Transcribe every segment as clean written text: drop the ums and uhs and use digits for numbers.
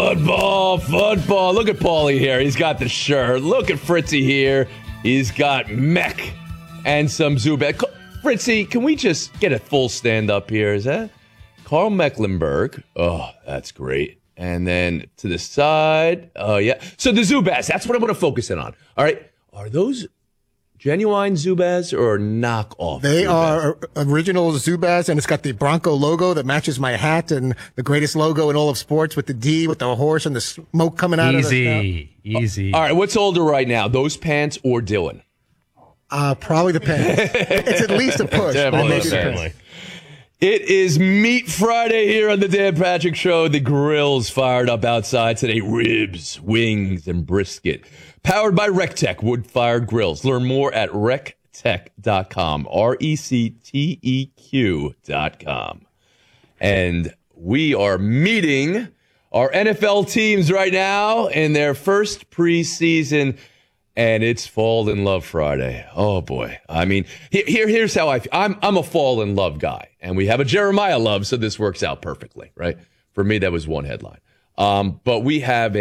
Football. Look at Paulie here. He's got the shirt. Look at Fritzy here. He's got Mech and some Zubaz. Fritzy, can we just get a full stand-up here? Is that Carl Mecklenburg? Oh, that's great. And then to the side, oh, yeah. So the Zubaz, that's what I'm going to focus in on. All right. Are those genuine Zubaz or knockoff? They Zubaz? are original Zubaz, and it's got the Bronco logo that matches my hat and the greatest logo in all of sports with the D, with the horse and the smoke coming out of the Easy. All right, what's older right now, those pants or Dylan? Probably the pants. It's at least a push. Definitely. It is Meat Friday here on the Dan Patrick Show. The grill's fired up outside today. Ribs, wings, and brisket. Powered by RecTech wood-fired grills. Learn more at recteq.com. RecTeq.com. And we are meeting our NFL teams right now in their first preseason, and it's Fall in Love Friday. Oh, boy. I mean, here's how I feel. I'm a fall in love guy, and we have a Jeremiah love, so this works out perfectly, right? For me, that was one headline. But we have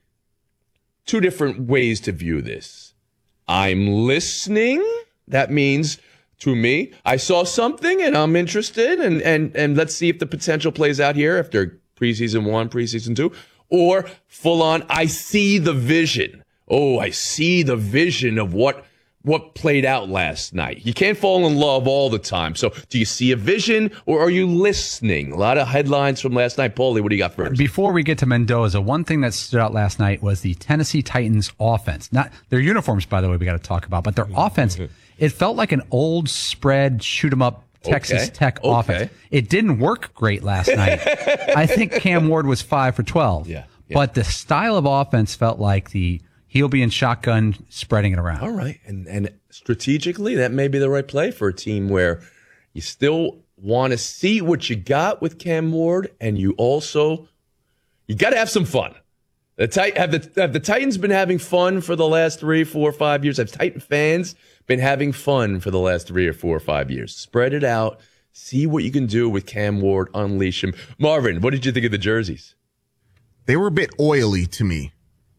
two different ways to view this. I'm listening. That means, to me, I saw something and I'm interested, and let's see if the potential plays out here after preseason 1, preseason 2, or full on, I see the vision. Oh, I see the vision of what played out last night. You can't fall in love all the time. So do you see a vision or are you listening? A lot of headlines from last night. Paulie, what do you got first? Before we get to Mendoza, one thing that stood out last night was the Tennessee Titans offense. Not their uniforms, by the way, we got to talk about, but their offense, it felt like an old spread, shoot 'em up Texas Tech offense. It didn't work great last night. I think Cam Ward was 5 for 12. Yeah. But the style of offense felt like the he'll be in shotgun, spreading it around. All right. And strategically, that may be the right play for a team where you still want to see what you got with Cam Ward, and you got to have some fun. Have the Titans been having fun for the last 3, 4, 5 years? Have Titan fans been having fun for the last 3 or 4 or 5 years? Spread it out. See what you can do with Cam Ward. Unleash him. Marvin, what did you think of the jerseys? They were a bit oily to me.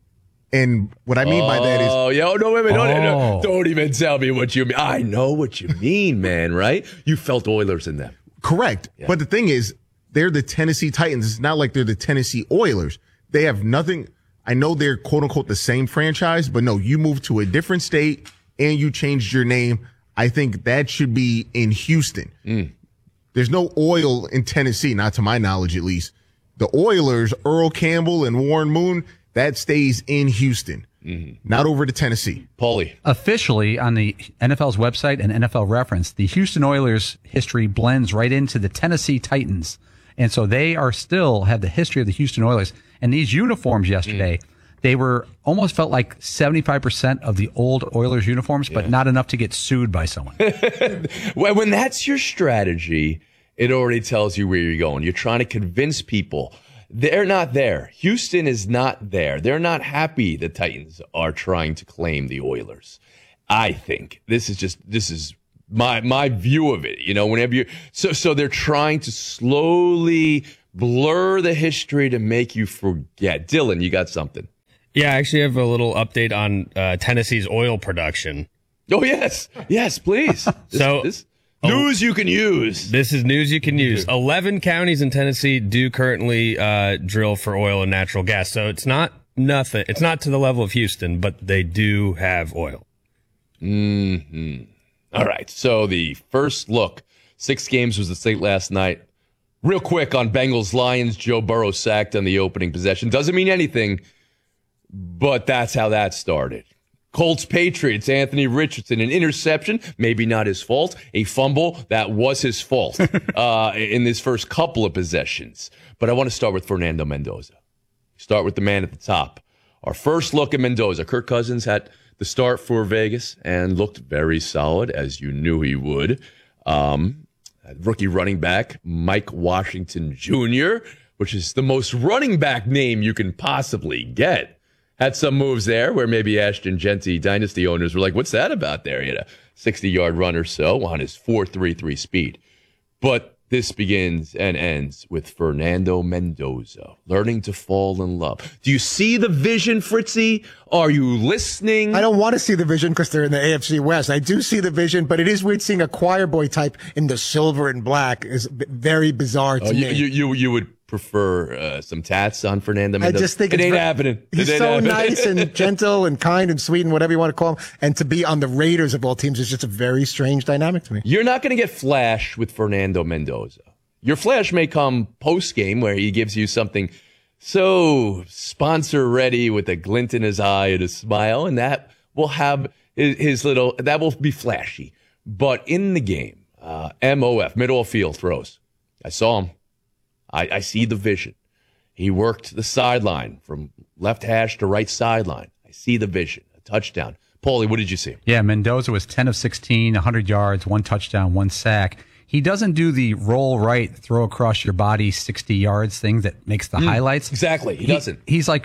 And what I mean by that is... Oh, yeah. No, wait. No. Don't even tell me what you mean. I know what you mean, man, right? You felt Oilers in them. Correct. Yeah. But the thing is, they're the Tennessee Titans. It's not like they're the Tennessee Oilers. They have nothing... I know they're quote-unquote the same franchise, but no, you moved to a different state and you changed your name. I think that should be in Houston. There's no oil in Tennessee, not to my knowledge at least. The Oilers, Earl Campbell and Warren Moon, that stays in Houston, not over to Tennessee. Paulie. Officially, on the NFL's website and NFL Reference, the Houston Oilers history blends right into the Tennessee Titans. And so they are still have the history of the Houston Oilers. And these uniforms yesterday, they were almost felt like 75% of the old Oilers uniforms, but not enough to get sued by someone. When that's your strategy, it already tells you where you're going. You're trying to convince people. They're not there. Houston is not there. They're not happy the Titans are trying to claim the Oilers. I think this is my view of it. You know, whenever you so they're trying to slowly blur the history to make you forget. Dylan, you got something? Yeah, I actually have a little update on Tennessee's oil production. Oh yes, please. This news you can use. This is news you can use. 11 counties in Tennessee do currently drill for oil and natural gas. So it's not nothing. It's not to the level of Houston, but they do have oil. All right. So the first look, 6 games was the slate last night. Real quick on Bengals Lions, Joe Burrow sacked on the opening possession. Doesn't mean anything, but that's how that started. Colts Patriots, Anthony Richardson, an interception, maybe not his fault. A fumble, that was his fault in his first couple of possessions. But I want to start with Fernando Mendoza. Start with the man at the top. Our first look at Mendoza. Kirk Cousins had the start for Vegas and looked very solid, as you knew he would. Rookie running back, Mike Washington Jr., which is the most running back name you can possibly get. Had some moves there where maybe Ashton Genty dynasty owners were like, what's that about there? He had a 60-yard run or so on his 4.33 speed. But This begins and ends with Fernando Mendoza learning to fall in love. Do you see the vision, Fritzy? Are you listening? I don't want to see the vision because they're in the AFC West. I do see the vision, but it is weird seeing a choir boy type in the silver and black is very bizarre to me. You would prefer some tats on Fernando I Mendoza? just think it ain't happening. He's so nice and gentle and kind and sweet and whatever you want to call him. And to be on the Raiders of all teams is just a very strange dynamic to me. You're not going to get flash with Fernando Mendoza. Your flash may come post-game where he gives you something so sponsor-ready with a glint in his eye and a smile, and that will have that will be flashy. But in the game, MOF, middle of field throws. I saw him. I see the vision. He worked the sideline from left hash to right sideline. I see the vision. A touchdown. Paulie, what did you see? Yeah, Mendoza was 10 of 16, 100 yards, 1 touchdown, 1 sack. He doesn't do the roll right, throw across your body 60 yards thing that makes the highlights. Exactly. He doesn't. He's like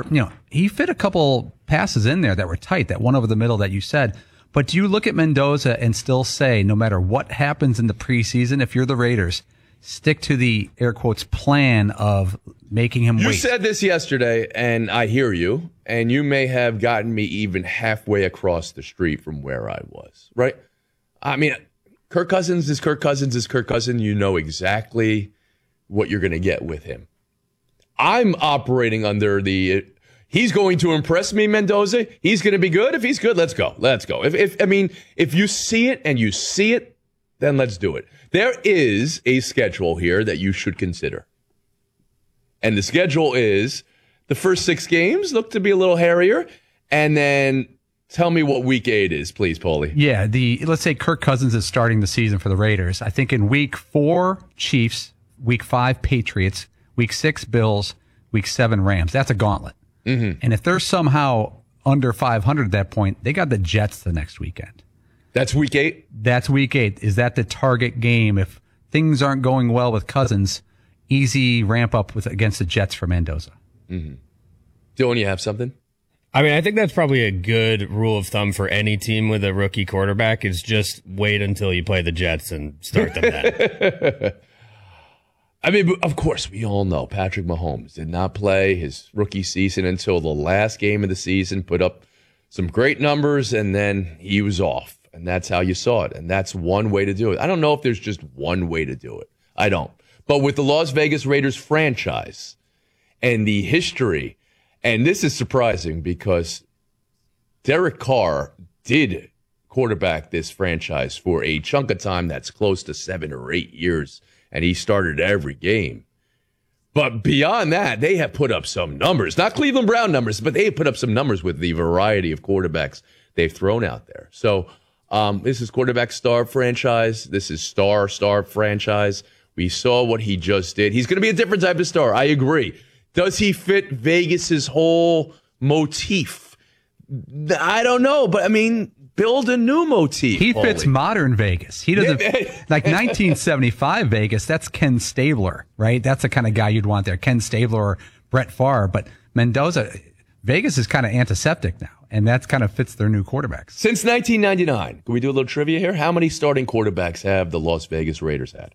he fit a couple passes in there that were tight, that one over the middle that you said. But do you look at Mendoza and still say, no matter what happens in the preseason, if you're the Raiders, stick to the air quotes plan of making him wait? You said this yesterday, and I hear you, and you may have gotten me even halfway across the street from where I was, right? I mean, Kirk Cousins is Kirk Cousins is Kirk Cousins. You know exactly what you're going to get with him. I'm operating under he's going to impress me, Mendoza. He's going to be good. If he's good, let's go. Let's go. If you see it and you see it, then let's do it. There is a schedule here that you should consider. And the schedule is the first 6 games look to be a little hairier. And then tell me what week 8 is, please, Paulie. Yeah, let's say Kirk Cousins is starting the season for the Raiders. I think in week 4, Chiefs, week 5, Patriots, week 6, Bills, week 7, Rams. That's a gauntlet. Mm-hmm. And if they're somehow under 500 at that point, they got the Jets the next weekend. That's week 8? That's week 8. Is that the target game? If things aren't going well with Cousins, easy ramp up against the Jets for Mendoza. Mm-hmm. Dylan, you have something? I mean, I think that's probably a good rule of thumb for any team with a rookie quarterback is just wait until you play the Jets and start them then. I mean, of course, we all know Patrick Mahomes did not play his rookie season until the last game of the season, put up some great numbers, and then he was off. And that's how you saw it. And that's one way to do it. I don't know if there's just one way to do it. I don't. But with the Las Vegas Raiders franchise and the history, and this is surprising because Derek Carr did quarterback this franchise for a chunk of time that's close to 7 or 8 years, and he started every game. But beyond that, they have put up some numbers. Not Cleveland Brown numbers, but they have put up some numbers with the variety of quarterbacks they've thrown out there. So this is quarterback star franchise. This is star franchise. We saw what he just did. He's going to be a different type of star. I agree. Does he fit Vegas's whole motif? I don't know, but I mean, build a new motif. He fits modern Vegas. He doesn't like 1975 Vegas. That's Ken Stabler, right? That's the kind of guy you'd want there. Ken Stabler or Brett Favre. But Mendoza, Vegas is kind of antiseptic now. And that kind of fits their new quarterbacks. Since 1999, can we do a little trivia here? How many starting quarterbacks have the Las Vegas Raiders had?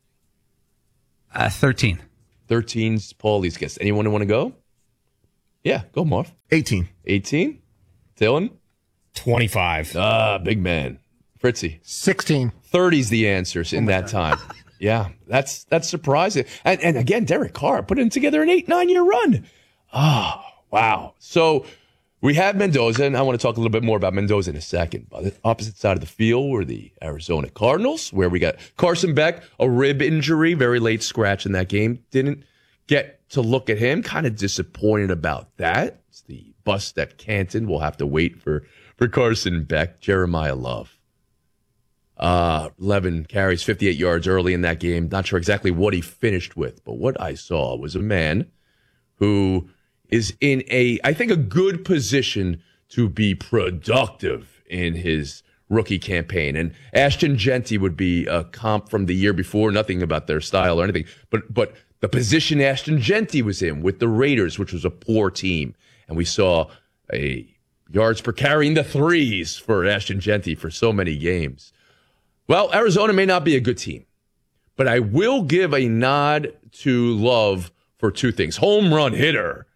13. 13's Paulie's guess. Anyone want to go? Yeah, go, Marv. 18. 18? Dylan? 25. Big man. Fritzy? 16. 30's the answers in that time. Yeah, that's surprising. And again, Derek Carr putting together an 8-9 year run. Oh, wow. So we have Mendoza, and I want to talk a little bit more about Mendoza in a second. But the opposite side of the field were the Arizona Cardinals, where we got Carson Beck, a rib injury, very late scratch in that game. Didn't get to look at him. Kind of disappointed about that. It's the bust at Canton. We'll have to wait for Carson Beck. Jeremiah Love. 11 carries, 58 yards early in that game. Not sure exactly what he finished with, but what I saw was a man who is in I think a good position to be productive in his rookie campaign. And Ashton Genty would be a comp from the year before, nothing about their style or anything, but the position Ashton Genty was in with the Raiders, which was a poor team. And we saw a yards per carry in the 3s for Ashton Genty for so many games. Well, Arizona may not be a good team, But I will give a nod to Love for two things. Home run hitter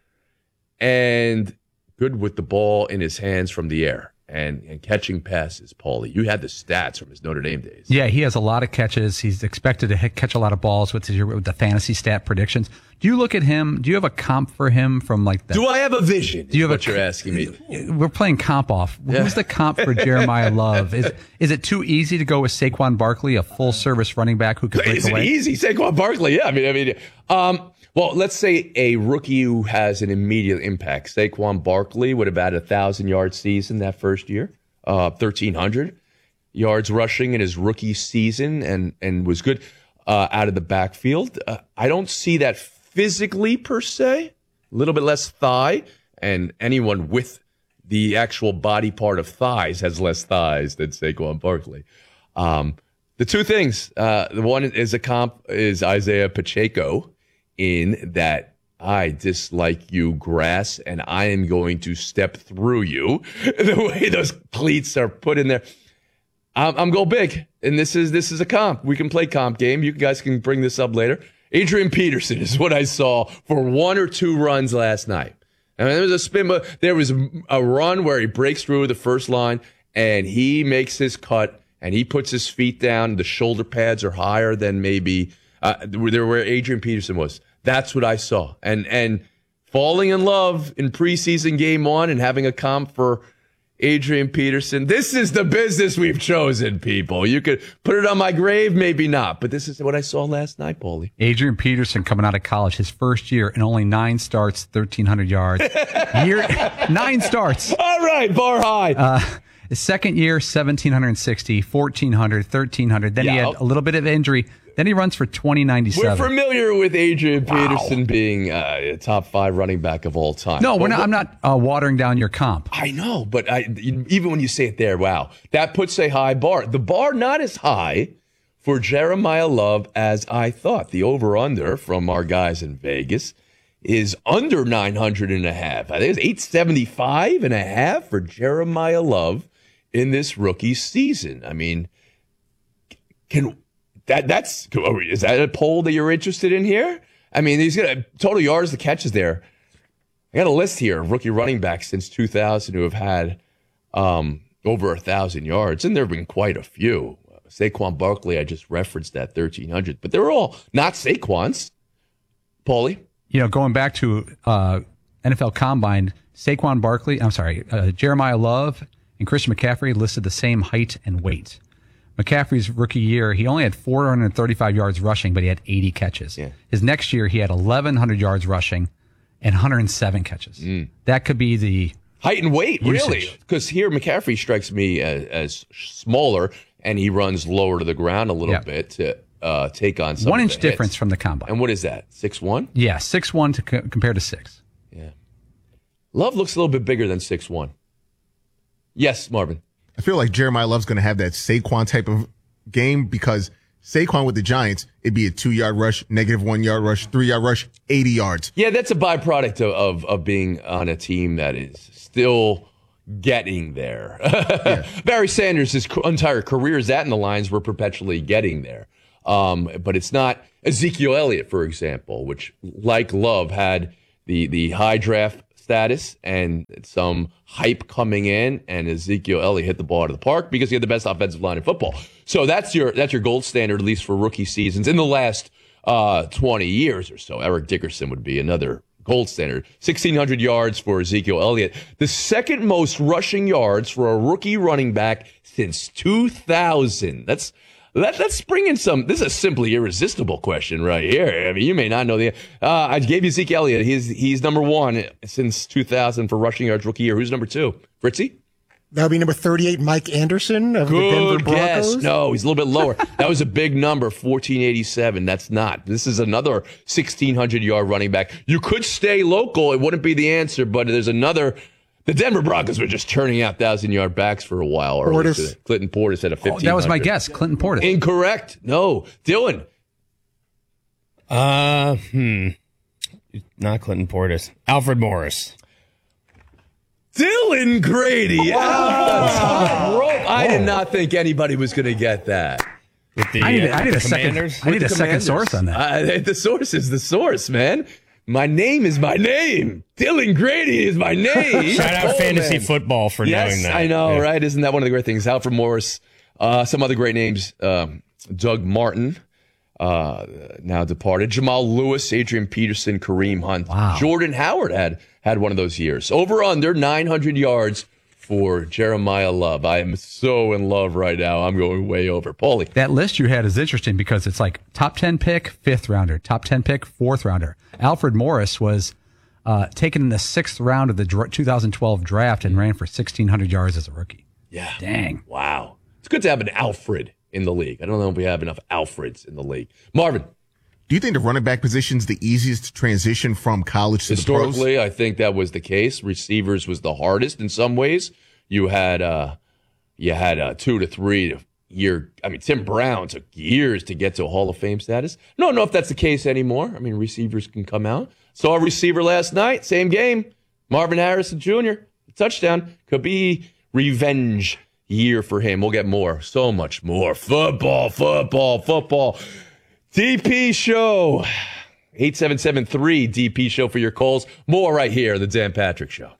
and good with the ball in his hands from the air and catching passes, Paulie. You had the stats from his Notre Dame days. Yeah, he has a lot of catches. He's expected to catch a lot of balls with the fantasy stat predictions. Do you look at him? Do you have a comp for him from like that? Do I have a vision? Do you have what you're asking me? We're playing comp off. Yeah. Who's the comp for Jeremiah Love? Is it too easy to go with Saquon Barkley, a full service running back who could break Is away? it easy? Saquon Barkley, yeah. I mean, well, let's say a rookie who has an immediate impact. Saquon Barkley would have had a 1,000-yard season that first year, 1,300 yards rushing in his rookie season, and was good out of the backfield. I don't see that physically per se. A little bit less thigh, and anyone with the actual body part of thighs has less thighs than Saquon Barkley. The two things, the one is a comp is Isaiah Pacheco, in that I dislike you, grass, and I am going to step through you. The way those cleats are put in there. I'm going big, and this is a comp. We can play comp game. You guys can bring this up later. Adrian Peterson is what I saw for one or two runs last night. I mean, there was a spin, but there was a run where he breaks through the first line, and he makes his cut, and he puts his feet down. The shoulder pads are higher than maybe where Adrian Peterson was. That's what I saw. And falling in love in preseason game one and having a comp for Adrian Peterson. This is the business we've chosen, people. You could put it on my grave, maybe not. But this is what I saw last night, Paulie. Adrian Peterson coming out of college, his first year and only 9 starts, 1,300 yards. 9 starts. All right, bar high. His second year, 1,760, 1,400, 1,300. Then he had a little bit of injury. Then he runs for 2097. We're familiar with Adrian Peterson being a top 5 running back of all time. No, I'm not watering down your comp. I know, but even when you say it there, wow, that puts a high bar. The bar not as high for Jeremiah Love as I thought. The over-under from our guys in Vegas is under 900.5. I think it's 875.5 for Jeremiah Love in this rookie season. I mean, is that a poll that you're interested in here? I mean, he's got total yards, the catches there. I got a list here of rookie running backs since 2000 who have had over 1,000 yards, and there have been quite a few. Saquon Barkley, I just referenced that 1,300, but they're all not Saquons. Paulie? Going back to NFL Combine, Jeremiah Love and Christian McCaffrey listed the same height and weight. McCaffrey's rookie year, he only had 435 yards rushing, but he had 80 catches. Yeah. His next year, he had 1,100 yards rushing and 107 catches. That could be the height and weight, usage. Really? Because here, McCaffrey strikes me as smaller, and he runs lower to the ground a little bit to take on some 1 inch of the difference hits. from the combine. And what is that, 6'1"? Yeah, 6'1" compared to 6. Yeah. Love looks a little bit bigger than 6'1". Yes, Marvin. I feel like Jeremiah Love's going to have that Saquon type of game because Saquon with the Giants, it'd be a 2-yard rush, -1 yard rush, 3-yard rush, 80 yards. Yeah, that's a byproduct of being on a team that is still getting there. Yeah. Barry Sanders' his entire career is that, and the Lions were perpetually getting there. But it's not Ezekiel Elliott, for example, which, like Love, had the high draft status and some hype coming in, and Ezekiel Elliott hit the ball out of the park because he had the best offensive line in football. So that's your gold standard, at least for rookie seasons in the last 20 years or so. Eric Dickerson would be another gold standard. 1,600 yards for Ezekiel Elliott, the second most rushing yards for a rookie running back since 2000. Let's bring in some. This is a simply irresistible question right here. I mean, you may not know the. I gave you Zeke Elliott. He's number 1 since 2000 for rushing yards rookie year. Who's number 2? Fritzy? That would be number 38, Mike Anderson of the Denver Broncos. Guess. No, he's a little bit lower. That was a big number, 1,487. That's not. This is another 1,600-yard running back. You could stay local. It wouldn't be the answer, but there's another. The Denver Broncos were just churning out 1,000-yard backs for a while. Portis. Clinton Portis had a 1,500. That was my guess, Clinton Portis. Incorrect. No. Dylan. Not Clinton Portis. Alfred Morris. Dylan Grady. Off the top rope. I did not think anybody was going to get that. With the, I need a second. Commanders? I need a second Commanders. source on that. The source is the source, man. My name is my name. Dylan Grady is my name. Shout out Oh, fantasy man. football for knowing that. I know, Yeah. right? Isn't that one of the great things? Alfred Morris, some other great names. Doug Martin, now departed. Jamal Lewis, Adrian Peterson, Kareem Hunt. Wow. Jordan Howard had one of those years. Over under 900 yards for Jeremiah Love. I am so in love right now. I'm going way over. Paulie. That list you had is interesting because it's like top 10 pick, 5th rounder, top 10 pick, 4th rounder. Alfred Morris was taken in the 6th round of the 2012 draft and ran for 1,600 yards as a rookie. Yeah. Dang. Wow. It's good to have an Alfred in the league. I don't know if we have enough Alfreds in the league. Marvin. Do you think the running back position's the easiest to transition from college to the pros? Historically, I think that was the case. Receivers was the hardest in some ways. You had 2 to 3 year. I mean, Tim Brown took years to get to a Hall of Fame status. I don't know if that's the case anymore. I mean, receivers can come out. Saw a receiver last night, same game. Marvin Harrison Jr. touchdown. Could be revenge year for him. We'll get more, so much more. Football. DP Show. 877-3 DP Show for your calls. More right here, the Dan Patrick Show.